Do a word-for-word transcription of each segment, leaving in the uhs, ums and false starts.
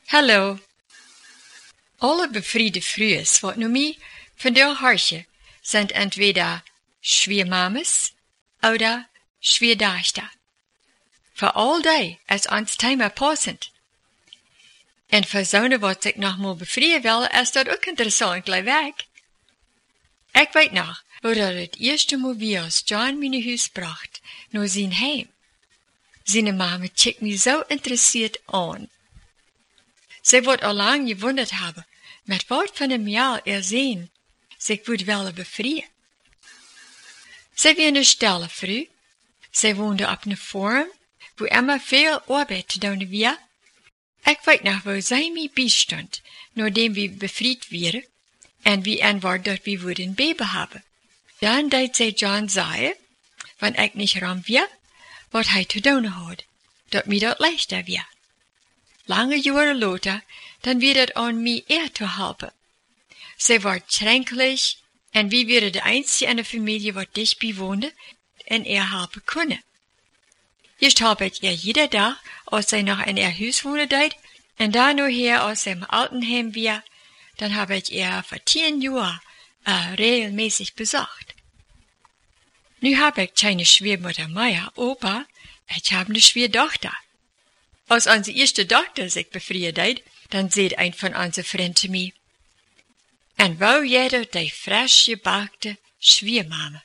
Hallo. Alle befriede Frühes, wat nu mij van der Harsche, sind entweder Schwiermames oder Schwierdachter. Voor al die is ons thema passend. En voor zo'n wat ik nog mal bevrieden wil, is dat ook interessant, gleich weg. Ik weet nog, wo dat het eerste mal wie als John mijn huis bracht, naar zijn heim. Zijn mama kijkt me zo interessiert aan. Zij wordt al lang gewundert hebben, met wat van hem jaar er zijn, zich would willen bevrieden. Zij was een stille vrouw. Zij woonde op een farm, wo immer veel arbeid te doen was. Ik weet nog, wo zij mij bijstond, nadat we bevrijd werden, en wie en waar dat we wouden baby hebben. Dan deed zij John zeggen, wanneer ik niet ram was, wat hij te doen had, dat mij dat leichter was. Lange jaren later, dan werd het aan mij eer te helpen. Zij was kränklich, en wie waren de einzige in de familie wat dichtbij woonde en er helpen kunnen. Eerst help ik er jeder dag, als zij nog in er huis wonen deed, en daarna her, als zij im Altenheim war, dan heb ik er voor tien jaar uh, regelmäßig besucht. Nu heb ik keine Schwiegermutter mehr, Opa, ich habe eine Schwiegertochter. Als onze eerste dochter zich bevrieden deed, dan zei een van onze vrienden te mij, en wou jij dat die frisch gebakte Schwiermame.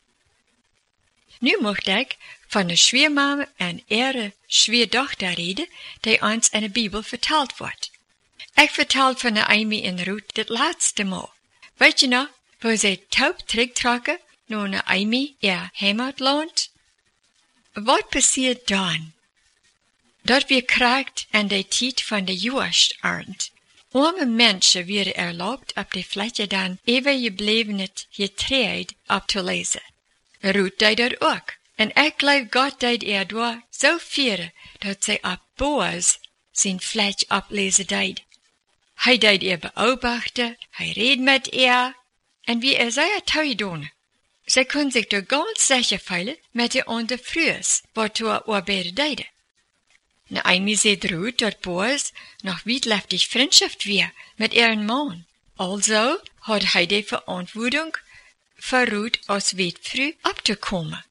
Nu mocht ik van de Schwiermame en ihre Schwierdochter reden, die ons in de Bibel verteld wordt. Ik vertel van de Amy en Ruth dit laatste mal. Weet je nog, wo zij taub terugtrokken naar de Amy ihr Heimatland? Wat passiert dan? Dat wir krijgt in de tijd van de Joost-arend. Arme mensen werden erlaubt, op de fläche dan even geblevene getreid op te lezen. Ruth deed dat ook. En ik geloof God deed er door zo vieren, dat zij op Boas zijn fläche oplezen deed. Hij deed er beobachten, hij reed met er, en wie er zei het doen. Zij kon zich door ganz sicher fühlen met de andere Frühes, waartoe er arbeiden deden. Naomi zei Ruth dat Boas nog wijdleftig vriendschaft weer met ihren man. Also had hij de verantwoording voor Ruth als weetvrouw op te komen.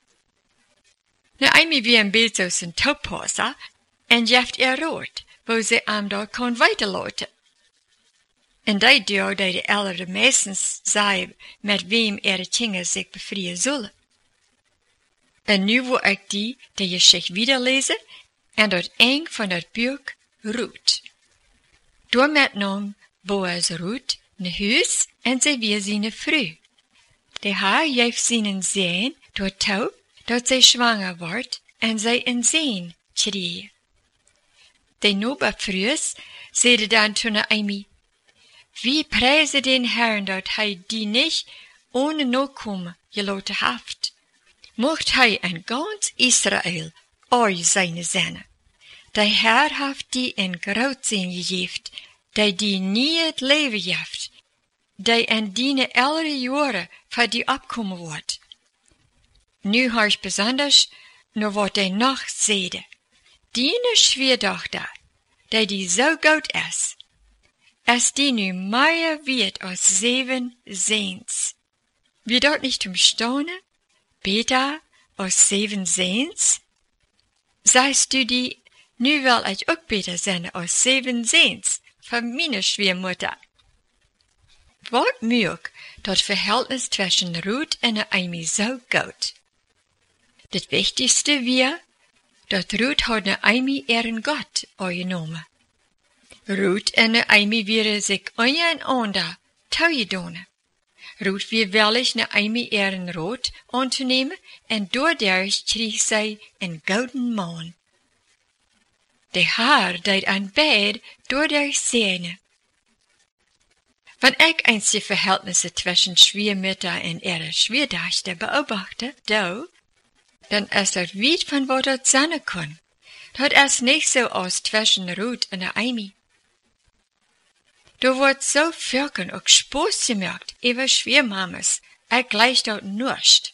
Naomi wie een beeld zo zijn toepasser en jeft er rood, wo ze hem daar kon weiterlaten. En die deur die de oudere meestens zei met wem ihre kinderen zich bevrieden zullen. En nu wil ik die de geschichte wiederlezen en dat eng van dat boek Ruth. Door met nam Boas Ruth naar huis en zij weer zijn vrouw. De haar heeft zijn zin door touw dat zij zwanger wordt en zij een zin kreeg. De nobe vrouws zeiden dan toen Naomi, wie prijzen den Herrn dat hij die niet ohne nakomen gelaten heeft. Mocht hij in ganz Israël al zijn zinnen. De Herr heeft die in groot zin gegeven, die die niet het leven geeft, die in die elke jaren voor die opkomen wordt. Nu harsch besonders naar wat hij nog zeide. Die schwierdochter, die die zo goed is, is die nu meer wird als zeven zeens. Wie dort nicht umstaunen, beter als zeven zeens? Sagst du die, nu wil ich ook beter zijn als zeven zeens, van meine Schwiegermutter. Wat mög dat Verhältnis zwischen Ruth en Naomi so gut? Het wichtigste wir, dat Ruth had Naomi ihren Gott aangenomen. Ruth en Naomi werden zich einander toegedaan. Ruth weer willig Naomi ihren Rat aan te nemen en doordat kreeg zij een gouden man. De haar deed aan beid doordat zijne. Wanneer ik eens die Verhältnisse zwischen Schwiegermutter en ihrer Schwiegertochter beobachte, do, dan is dat weit van wat dat zijn kon. Dat is niet zo als zwischen Ruth en Naomi. Da wordt so völken ook Spaß gemacht über Schwiermames, ik gleich dort nicht.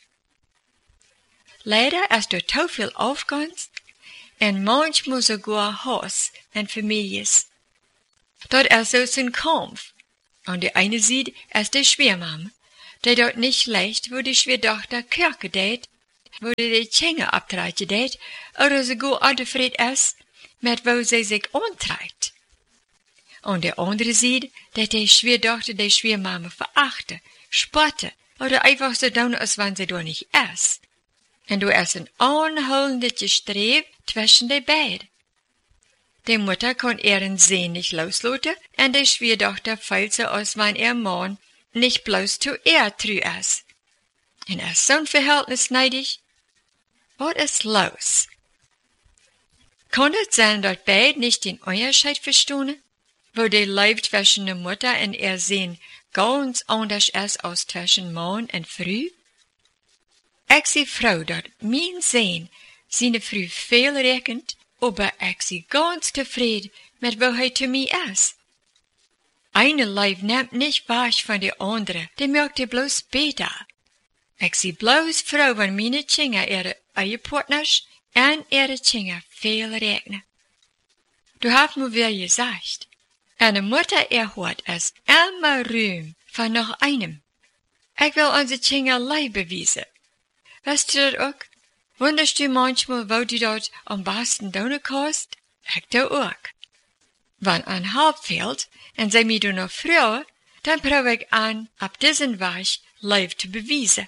Leider ist dort so viel Aufgangs en manchmal sogar Hass in Families. Dort ist so ein Kampf. Und die eine sieht, ist die Schwiegermama, die dort nicht schlecht, wo die Schwiegertochter Kirche deed, wo die die Zähne abtreiben deed, oder so gut unzufrieden ist, mit wo sie sich antreibt. Und der andere sieht, dass die Schwiegertochter die Schwiegermama verachte, spotte, oder einfach so tun, als wenn sie da nicht ist. Und du ist ein anhaltendes Gestreb zwischen die beiden. Die Mutter kann ihren Sehn nicht loslassen, und die Schwiegertochter fällt so aus, wenn ihr Mann nicht bloß zu ihr treu ist. Und ist so ein Verhältnis neidig? Was ist los? Kann es sein, dass beide nicht den Unterschied verstehen, wo die Leib zwischen der Mutter und ihr Sehn ganz anders ist als zwischen Mann und Frau? Ich sehe Frau, dass mein Sehn seine Frau viel rechnet, aber ich sehe ganz zufrieden mit wo er zu mir ist. Eine Leib nimmt nicht was von der andere, die merkt ihr bloß besser. Ich sehe bloß Frau, wenn meine Kinder ihre Ehepartners und ihre Kinder viel rechnen. Du hast mir wieder gesagt, eine Mutter erhört es immer Ruhm von noch einem. Ich will unsere Kinder Leib beweisen. Weißt du das auch? Wunderst du manchmal, wo du dort am besten tun kannst? Ich da auch. Wenn ein Halb fehlt, und sie mir noch früher, dann probe ich an, ab diesen Weg Leib zu beweisen.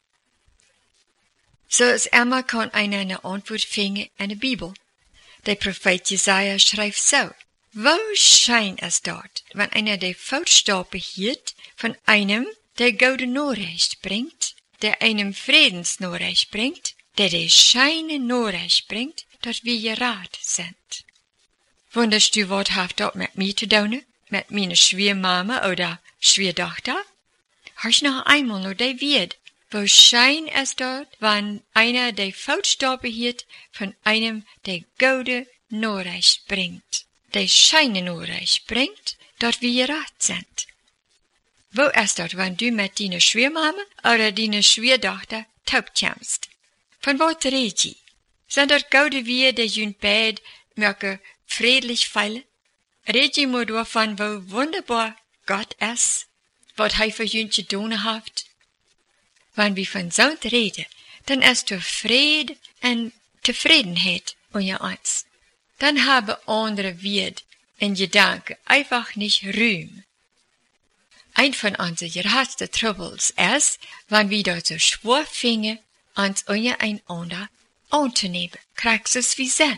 So ist immer kann einer eine Antwort finden in der Bibel. Der Prophet Jesaja schreibt so: Wo scheint es dort, wenn einer die Fußstapfen hielt von einem, der gute Nachricht bringt, der einem Friedensnachricht bringt, der die scheine Nachricht bringt, dass wir gerat sind. Wunderst du, was hat dort mit mir zu tun? Mit meiner Schwiegermama oder Schwiegertochter? Hörst noch einmal nur die Wort. Wo scheint es dort, wenn einer die Fußstapfen hielt von einem, der gute Nachricht bringt, der scheine Nachricht bringt, dass wir gerat sind? Wo ist dort, wenn du mit deiner Schwiegermama oder deiner Schwiegertochter taub kommst? Von was redest du? Sind dort gute wir, die jünt beid, möge friedlich fallen? Red je nur davon, wo wunderbar Gott ist, was er für jünt getan hat? Wenn wir von so reden, dann ist der Fried und Zufriedenheit unter uns. Dann haben andere Wert in Gedanken einfach nicht Ruhm. Ein von unseren größten Troubles ist, wenn wir dort so schwor fingen, uns untereinander anzunehmen, kriegst es wie sind.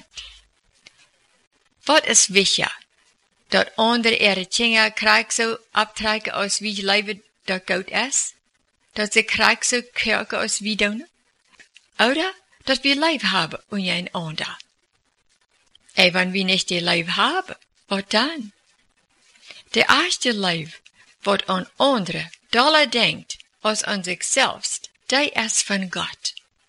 Was ist wichtiger? Dat andere ihre Kinder krieg so abtreiben, als wie Leben dort gut ist? Dat sie krieg so kirken, als wie doen? Oder, dat wir Leib haben untereinander? Ey, wenn wir nicht die Leib haben, was dann? Der erste Leib, was an andere doller denkt, als an sich selbst, der ist von Gott.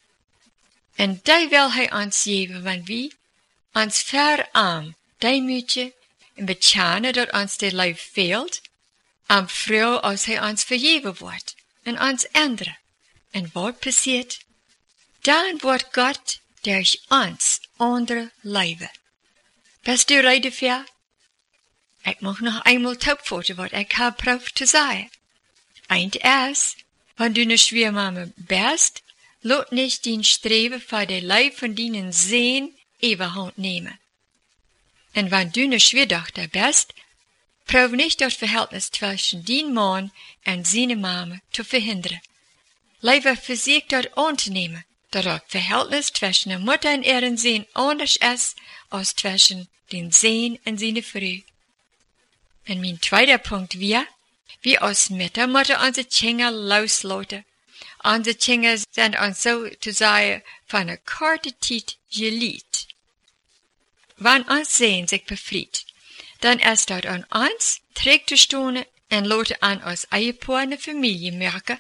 Und der will er uns geben, wenn wir uns verarm, demütig und bekennen, dass uns der Leib fehlt, am früher, als er uns vergeben wird und uns ändern. Und was passiert? Dann wird Gott durch uns andere Leben. Bist du ready dafür? Ich mag noch einmal taubfoten, was ich habe prof zu sagen. Eint ist, wenn du eine Schwiegermama bist, lot nicht den Streben für den Leib von deinen Sehn überhand nehmen. Und wenn du eine Schwiegertochter bist, prob nicht das Verhältnis zwischen deinem Mann und seiner Mama zu verhindern. Lieber versuch dort anzunehmen, dass das Verhältnis zwischen der Mutter und ihren Sehn anders ist, als zwischen den Sehn und seiner Frau. Und mein zweiter Punkt wäre, wie als Mütter müssen unsere Kinder loslassen. Unsere Kinder sind uns sozusagen von einer kurzen Zeit geliebt. Wenn uns Sehn sich befreit, dann ist dort an uns, trägt zu stehen und lotte an als Ehepaar eine Familie merken.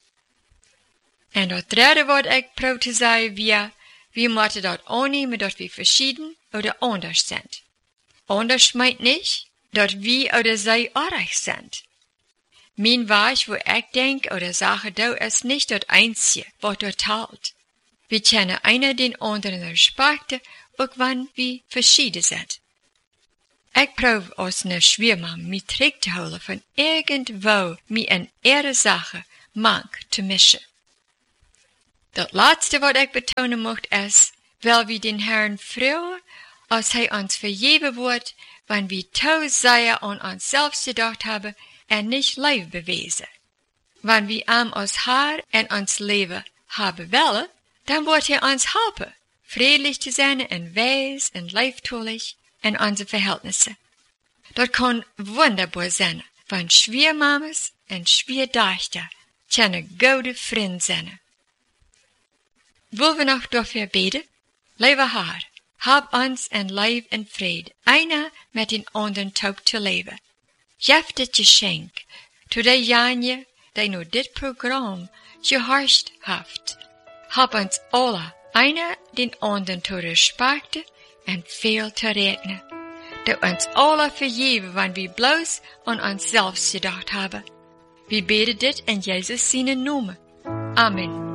Und das dritte, was ich probiere zu sagen, wäre, wir müssen dort annehmen, dass wir verschieden oder anders sind. Anders meint nicht, dass wir oder sie artig sind. Mein Weg, wo ich denke oder sage, da ist nicht das Einzige, was dort hält. Wir können einer den anderen respektieren, auch wenn wir verschieden sind. Ik probeer als een schweerman mij terug te houden van irgendwo mij een ere Sache mank te mischen. Dat laatste wat ik betonen mocht is, wel wie den Herrn vroegen, als hij ons vergeven wordt, wanneer we te zeer aan onszelf gedacht hebben en niet lief bewezen. Wanneer we hem als Herr en ons leven hebben willen, dan wordt hij ons helpen, vriendelijk te zijn en wijs en liefdollig in onze verhältnissen. Dat kan wunderbaar zijn, want schweermames en schweerdachten kunnen goede vrienden zijn. Willen we nog dafür beten? Lieve Herr, hab ons en lief en vrede, einer met den anderen taub te leven. Geef dit geschenk, to de janje, die nu dit programma gehoord heeft. Hab ons alle, einer den anderen te respecten en veel te rekenen. Dat ons alle vergeven, wanneer we bloos aan onszelf gedacht hebben. We beten dit in Jezus zijn naam. Amen.